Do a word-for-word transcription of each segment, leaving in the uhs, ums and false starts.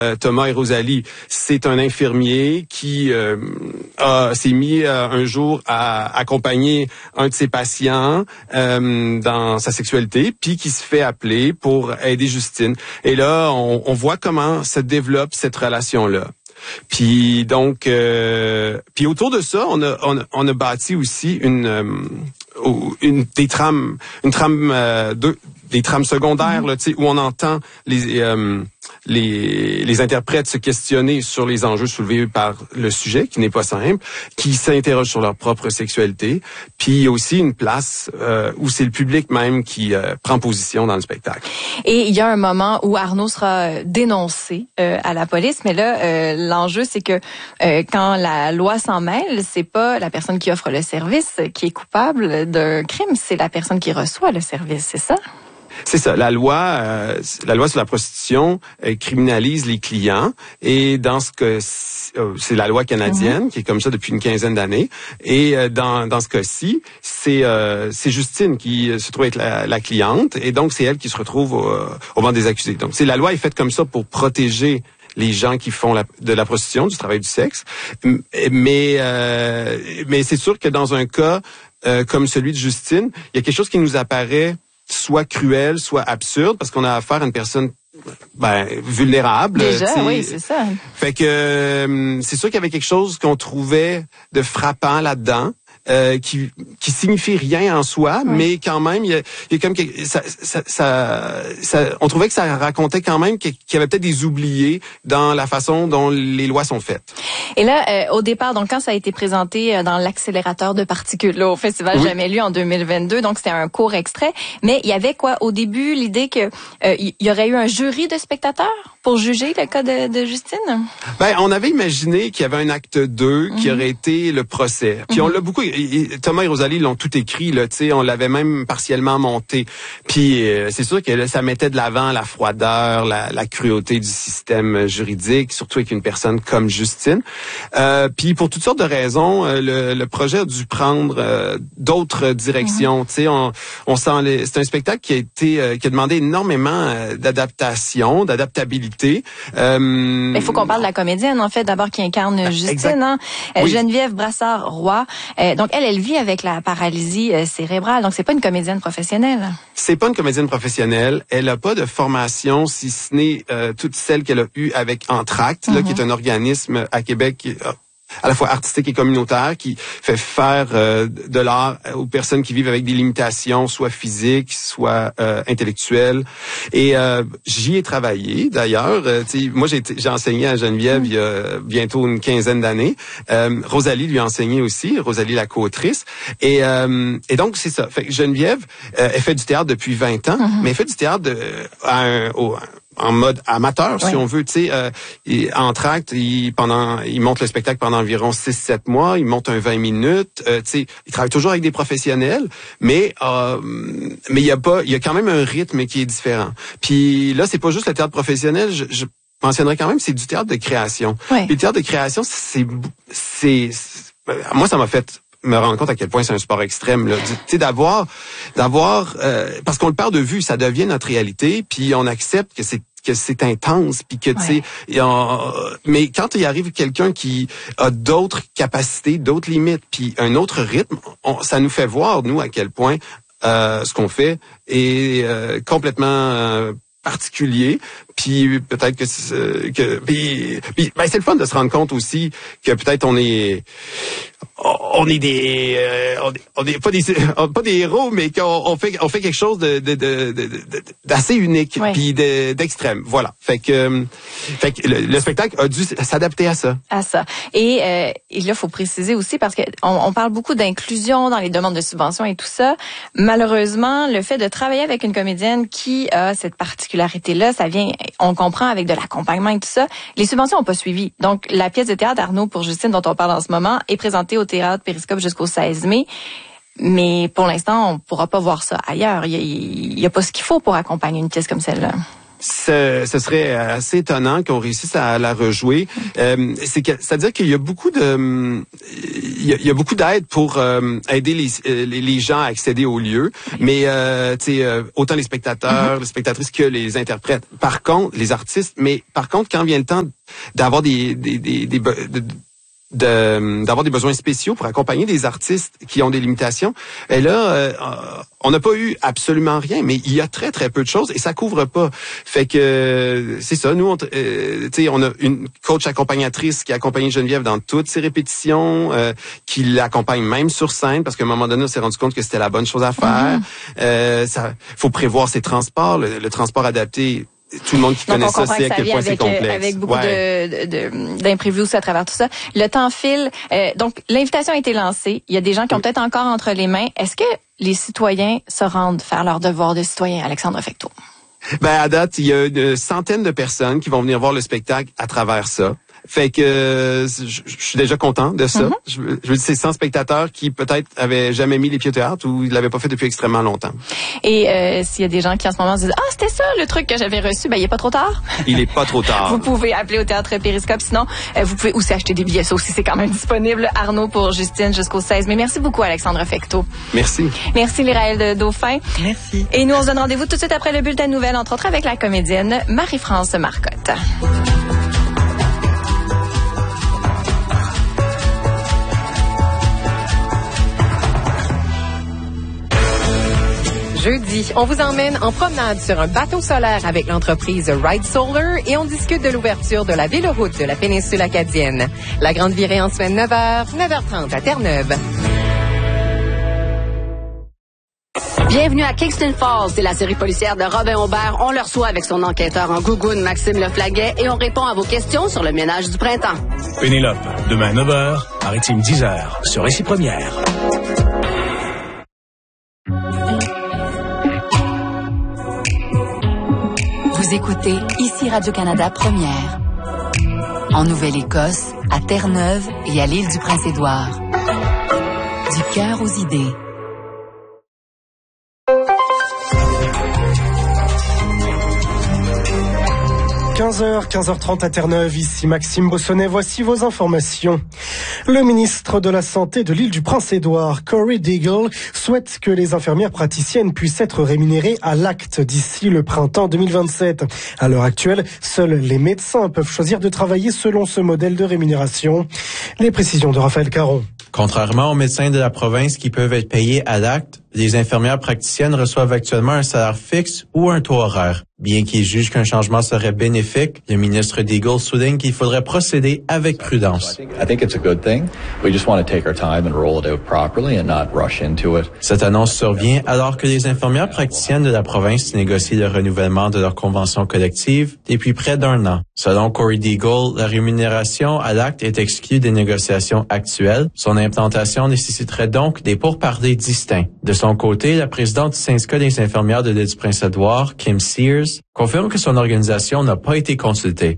Euh, Thomas et Rosalie, c'est un infirmier qui euh, a, s'est mis euh, un jour à accompagner un de ses patients euh, dans sa sexualité, puis qui se fait appeler pour aider Justine. Et là, on, on voit comment se développe cette relation-là. Puis donc, euh, puis autour de ça, on a on a, on a bâti aussi une euh, une des trames, une trame euh, de des trames secondaires, là, tu sais, où on entend les euh, les les interprètes se questionner sur les enjeux soulevés par le sujet, qui n'est pas simple, qui s'interrogent sur leur propre sexualité. Puis il y a aussi une place euh, où c'est le public même qui euh, prend position dans le spectacle. Et il y a un moment où Arnaud sera dénoncé euh, à la police, mais là, euh, l'enjeu, c'est que euh, quand la loi s'en mêle, c'est pas la personne qui offre le service qui est coupable d'un crime, c'est la personne qui reçoit le service, c'est ça? C'est ça. La loi, euh, la loi sur la prostitution euh, criminalise les clients, et dans ce que euh, c'est la loi canadienne, mmh. qui est comme ça depuis une quinzaine d'années. Et euh, dans dans ce cas-ci, c'est euh, c'est Justine qui se trouve être la, la cliente, et donc c'est elle qui se retrouve au, au banc des accusés. Donc c'est la loi est faite comme ça pour protéger les gens qui font la, de la prostitution, du travail du sexe. Mais euh, mais c'est sûr que dans un cas euh, comme celui de Justine, il y a quelque chose qui nous apparaît soit cruel, soit absurde, parce qu'on a affaire à une personne ben vulnérable. Déjà, t'sais. Oui, c'est ça. Fait que euh, c'est sûr qu'il y avait quelque chose qu'on trouvait de frappant là-dedans. Euh, qui qui signifie rien en soi, oui. mais quand même il y a, il y a comme quelque, ça, ça, ça, ça on trouvait que ça racontait quand même qu'il y avait peut-être des oubliés dans la façon dont les lois sont faites. Et là, euh, au départ, donc quand ça a été présenté dans l'accélérateur de particules là, au Festival oui. Jamais Lu en deux mille vingt-deux, donc c'était un court extrait, mais il y avait quoi au début l'idée que euh, il y aurait eu un jury de spectateurs pour juger le cas de, de Justine? Ben on avait imaginé qu'il y avait un acte deux mm-hmm. qui aurait été le procès. Puis mm-hmm. on l'a beaucoup Thomas et Rosalie l'ont tout écrit là, tu sais, on l'avait même partiellement monté. Puis euh, c'est sûr que là, ça mettait de l'avant la froideur, la, la cruauté du système juridique, surtout avec une personne comme Justine. Euh, puis pour toutes sortes de raisons, euh, le, le projet a dû prendre euh, d'autres directions. Mm-hmm. Tu sais, on, on sent les, c'est un spectacle qui a été euh, qui a demandé énormément euh, d'adaptation, d'adaptabilité. Euh, Il faut qu'on parle de la comédienne en fait, d'abord qui incarne Justine, hein? euh, oui. Geneviève Brassard-Roy. Euh, donc elle, elle vit avec la paralysie euh, cérébrale. Donc c'est pas une comédienne professionnelle. C'est pas une comédienne professionnelle. Elle a pas de formation, si ce n'est euh, toute celle qu'elle a eue avec Entracte, mm-hmm. là, qui est un organisme à Québec qui, euh, à la fois artistique et communautaire, qui fait faire euh, de l'art aux personnes qui vivent avec des limitations, soit physiques, soit euh, intellectuelles. Et euh, j'y ai travaillé, d'ailleurs. Euh, moi, j'ai, j'ai enseigné à Geneviève mmh. il y a bientôt une quinzaine d'années. Euh, Rosalie lui a enseigné aussi, Rosalie la co-autrice. Et, euh, et donc, c'est ça. Fait que Geneviève, euh, elle fait du théâtre depuis vingt ans, mmh. mais elle fait du théâtre de, à un... Au, en mode amateur, oui. si on veut, tu sais, euh, Entracte, il pendant, il monte le spectacle pendant environ six sept mois, il monte un vingt minutes, euh, tu sais, il travaille toujours avec des professionnels, mais euh, mais il y a pas, il y a quand même un rythme qui est différent. Puis là, c'est pas juste le théâtre professionnel, je, je mentionnerais quand même, c'est du théâtre de création. Oui. Puis le théâtre de création, c'est c'est, c'est moi ça m'a fait me rendre compte à quel point c'est un sport extrême là, tu sais, d'avoir d'avoir euh, parce qu'on le perd de vue, ça devient notre réalité, puis on accepte que c'est que c'est intense, puis que tu sais, ouais. mais quand il arrive quelqu'un qui a d'autres capacités, d'autres limites, puis un autre rythme, on, ça nous fait voir nous à quel point euh, ce qu'on fait est euh, complètement euh, particulier, puis peut-être que que puis, puis ben c'est le fun de se rendre compte aussi que peut-être on est on est des euh, on, est, on est pas des pas des héros, mais qu'on on fait on fait quelque chose de de de, de, de d'assez unique, oui. puis de, d'extrême. Voilà. Fait que fait que le, le spectacle a dû s'adapter à ça. À ça. Et euh, et là faut préciser aussi parce que on, on parle beaucoup d'inclusion dans les demandes de subventions et tout ça. Malheureusement, le fait de travailler avec une comédienne qui a cette particularité là, ça vient, on comprend, avec de l'accompagnement et tout ça. Les subventions n'ont pas suivi. Donc la pièce de théâtre Arnaud pour Justine dont on parle en ce moment est présentée au Théâtre Périscope jusqu'au seize mai. Mais pour l'instant, on ne pourra pas voir ça ailleurs. Il n'y a, a pas ce qu'il faut pour accompagner une pièce comme celle-là. Ce, ce serait assez étonnant qu'on réussisse à la rejouer. Euh, c'est que, c'est-à-dire qu'il y a beaucoup de, il y a, il y a beaucoup d'aide pour euh, aider les, les, les gens à accéder au lieu, mais euh, tu sais, euh, autant les spectateurs, mm-hmm. les spectatrices que les interprètes. Par contre, les artistes, mais par contre, quand vient le temps d'avoir des, des, des, des de, De, d'avoir des besoins spéciaux pour accompagner des artistes qui ont des limitations. Et là, euh, on n'a pas eu absolument rien, mais il y a très très peu de choses et ça couvre pas. Fait que c'est ça. Nous, on, euh, tu sais, on a une coach accompagnatrice qui a accompagné Geneviève dans toutes ses répétitions, euh, qui l'accompagne même sur scène parce qu'à un moment donné, on s'est rendu compte que c'était la bonne chose à faire. Mm-hmm. Euh, ça, faut prévoir ses transports, le, le transport adapté. Tout le monde qui connaît ça sait à quel point c'est complexe. Avec beaucoup ouais. de, de, d'imprévus aussi à travers tout ça. Le temps file. Euh, donc, l'invitation a été lancée. Il y a des gens qui ont peut-être encore entre les mains. Est-ce que les citoyens se rendent faire leur devoir de citoyen, Alexandre Fecteau? Ben, à date, il y a une centaine de personnes qui vont venir voir le spectacle à travers ça. Fait que euh, je, je suis déjà content de ça. Mm-hmm. Je, je veux dire, c'est cent spectateurs qui peut-être avaient jamais mis les pieds au théâtre ou ils l'avaient pas fait depuis extrêmement longtemps. Et euh, s'il y a des gens qui en ce moment se disent « Ah, c'était ça le truc que j'avais reçu », ben il est pas trop tard. Il est pas trop tard. Vous pouvez appeler au Théâtre Périscope. Sinon, euh, vous pouvez aussi acheter des billets. Ça aussi, c'est quand même disponible. Arnaud pour Justine jusqu'au seize. Mais merci beaucoup, Alexandre Fecteau. Merci. Merci, Léraël Dauphin. Merci. Et nous, on se donne rendez-vous tout de suite après le bulletin de nouvelles, entre autres avec la comédienne Marie-France Marcotte. Jeudi, on vous emmène en promenade sur un bateau solaire avec l'entreprise Ride Solar et on discute de l'ouverture de la véloroute de la péninsule acadienne. La grande virée en semaine neuf heures, neuf heures trente à Terre-Neuve. Bienvenue à Kingston Falls, c'est la série policière de Robin Aubert. On le reçoit avec son enquêteur en gougoune, Maxime Leflaguet, et on répond à vos questions sur le ménage du printemps. Pénélope, demain neuf heures, Maritime dix heures, sur Récit Première. Vous écoutez ici Radio-Canada Première. En Nouvelle-Écosse, à Terre-Neuve et à l'île du Prince-Édouard. Du cœur aux idées. quinze heures, quinze heures trente à Terre-Neuve, ici Maxime Bossonnet, voici vos informations. Le ministre de la Santé de l'île du Prince-Édouard, Corey Deagle, souhaite que les infirmières praticiennes puissent être rémunérées à l'acte d'ici le printemps deux mille vingt-sept. À l'heure actuelle, seuls les médecins peuvent choisir de travailler selon ce modèle de rémunération. Les précisions de Raphaël Caron. Contrairement aux médecins de la province qui peuvent être payés à l'acte, les infirmières praticiennes reçoivent actuellement un salaire fixe ou un taux horaire. Bien qu'ils jugent qu'un changement serait bénéfique, le ministre Deagle souligne qu'il faudrait procéder avec prudence. Cette annonce survient alors que les infirmières praticiennes de la province négocient le renouvellement de leur convention collective depuis près d'un an. Selon Corey Deagle, la rémunération à l'acte est exclue des négociations actuelles. Son implantation nécessiterait donc des pourparlers distincts. De son côté, la présidente du syndicat des infirmières de l'île du Prince-Édouard, Kim Sears, confirme que son organisation n'a pas été consultée.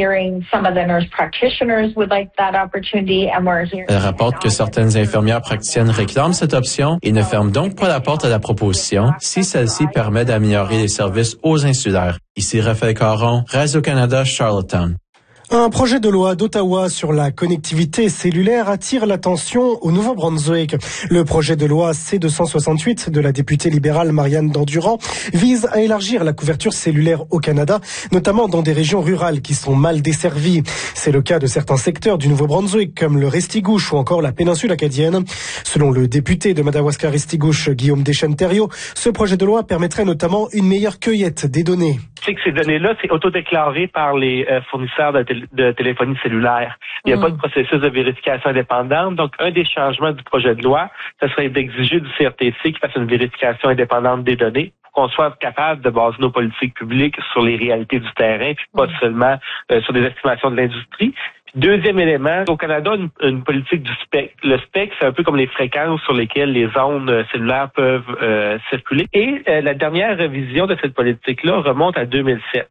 Elle rapporte que certaines infirmières praticiennes réclament cette option et ne ferment donc pas la porte à la proposition si celle-ci permet d'améliorer les services aux insulaires. Ici Raphaël Caron, Radio-Canada, Charlottetown. Un projet de loi d'Ottawa sur la connectivité cellulaire attire l'attention au Nouveau-Brunswick. Le projet de loi C deux cent soixante-huit de la députée libérale Marianne Dandurand vise à élargir la couverture cellulaire au Canada, notamment dans des régions rurales qui sont mal desservies. C'est le cas de certains secteurs du Nouveau-Brunswick, comme le Restigouche ou encore la péninsule acadienne. Selon le député de Madawaska-Restigouche, Guillaume Deschênes-Thériault, ce projet de loi permettrait notamment une meilleure cueillette des données. C'est que ces données-là, c'est autodéclaré par les euh, fournisseurs de, tél- de téléphonie cellulaire. Il n'y a mmh. pas de processus de vérification indépendante. Donc, un des changements du projet de loi, ce serait d'exiger du C R T C qu'il fasse une vérification indépendante des données pour qu'on soit capable de baser nos politiques publiques sur les réalités du terrain, puis pas mmh. seulement euh, sur des estimations de l'industrie. Deuxième élément, au Canada, une, une politique du spectre. Le spectre, c'est un peu comme les fréquences sur lesquelles les ondes cellulaires peuvent euh, circuler. Et euh, la dernière révision de cette politique-là remonte à deux mille sept.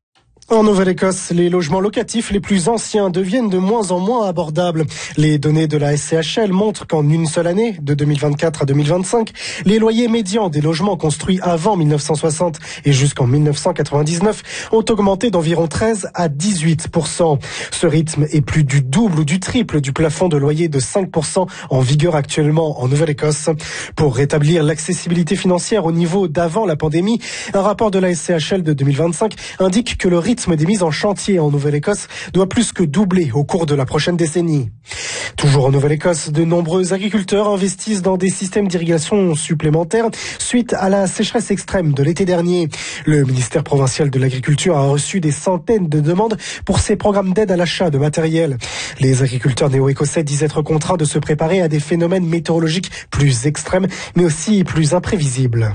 En Nouvelle-Écosse, les logements locatifs les plus anciens deviennent de moins en moins abordables. Les données de la S C H L montrent qu'en une seule année, de deux mille vingt-quatre à deux mille vingt-cinq, les loyers médians des logements construits avant mille neuf cent soixante et jusqu'en mille neuf cent quatre-vingt-dix-neuf ont augmenté d'environ treize à dix-huit pour cent. Ce rythme est plus du double ou du triple du plafond de loyer de cinq pour cent en vigueur actuellement en Nouvelle-Écosse. Pour rétablir l'accessibilité financière au niveau d'avant la pandémie, un rapport de la S C H L de deux mille vingt-cinq indique que le rythme des mises en chantier en Nouvelle-Écosse doit plus que doubler au cours de la prochaine décennie. Toujours en Nouvelle-Écosse, de nombreux agriculteurs investissent dans des systèmes d'irrigation supplémentaires suite à la sécheresse extrême de l'été dernier. Le ministère provincial de l'Agriculture a reçu des centaines de demandes pour ces programmes d'aide à l'achat de matériel. Les agriculteurs néo-écossais disent être contraints de se préparer à des phénomènes météorologiques plus extrêmes, mais aussi plus imprévisibles.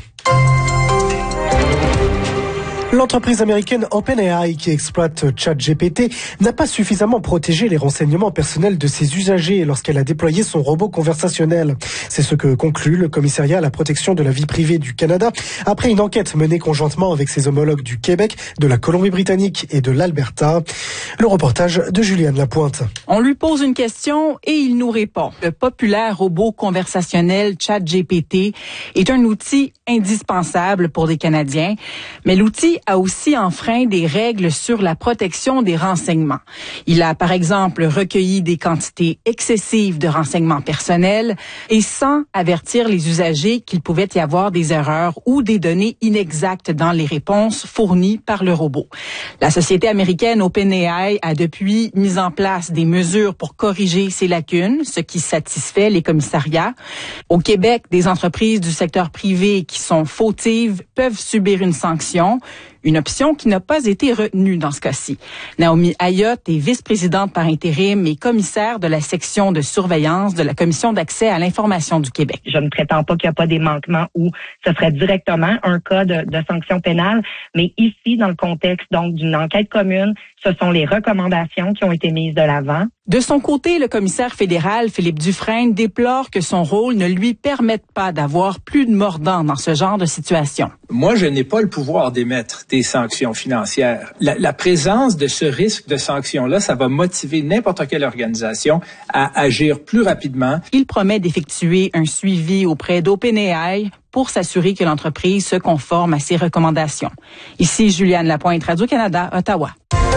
L'entreprise américaine OpenAI qui exploite ChatGPT n'a pas suffisamment protégé les renseignements personnels de ses usagers lorsqu'elle a déployé son robot conversationnel. C'est ce que conclut le commissariat à la protection de la vie privée du Canada après une enquête menée conjointement avec ses homologues du Québec, de la Colombie-Britannique et de l'Alberta. Le reportage de Juliane Lapointe. On lui pose une question et il nous répond. Le populaire robot conversationnel ChatGPT est un outil indispensable pour les Canadiens, mais l'outil a aussi enfreint des règles sur la protection des renseignements. Il a, par exemple, recueilli des quantités excessives de renseignements personnels et sans avertir les usagers qu'il pouvait y avoir des erreurs ou des données inexactes dans les réponses fournies par le robot. La société américaine OpenAI a depuis mis en place des mesures pour corriger ces lacunes, ce qui satisfait les commissariats. Au Québec, des entreprises du secteur privé qui sont fautives peuvent subir une sanction. Une option qui n'a pas été retenue dans ce cas-ci. Naomi Ayotte est vice-présidente par intérim et commissaire de la section de surveillance de la Commission d'accès à l'information du Québec. Je ne prétends pas qu'il n'y a pas des manquements où ce serait directement un cas de, de sanction pénale, mais ici, dans le contexte donc d'une enquête commune, ce sont les recommandations qui ont été mises de l'avant. De son côté, le commissaire fédéral Philippe Dufresne déplore que son rôle ne lui permette pas d'avoir plus de mordant dans ce genre de situation. Moi, je n'ai pas le pouvoir d'émettre des sanctions financières. La, la présence de ce risque de sanction-là, ça va motiver n'importe quelle organisation à agir plus rapidement. Il promet d'effectuer un suivi auprès d'OpenAI pour s'assurer que l'entreprise se conforme à ses recommandations. Ici, Juliane Lapointe, Radio-Canada, Ottawa.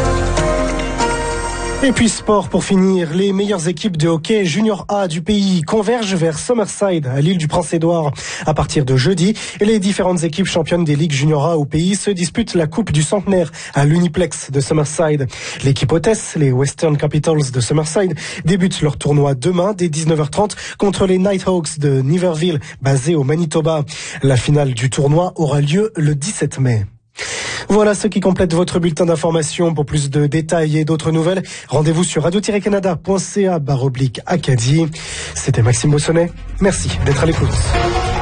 Et puis sport pour finir, les meilleures équipes de hockey junior A du pays convergent vers Summerside à l'île du Prince-Édouard. À partir de jeudi, les différentes équipes championnes des ligues junior A au pays se disputent la Coupe du Centenaire à l'Uniplex de Summerside. L'équipe hôtesse, les Western Capitals de Summerside, débutent leur tournoi demain dès dix-neuf heures trente contre les Nighthawks de Niverville, basés au Manitoba. La finale du tournoi aura lieu le dix-sept mai. Voilà ce qui complète votre bulletin d'information. Pour plus de détails et d'autres nouvelles, rendez-vous sur radio tiret canada point c a barre oblique Acadie. C'était Maxime Bossonnet. Merci d'être à l'écoute.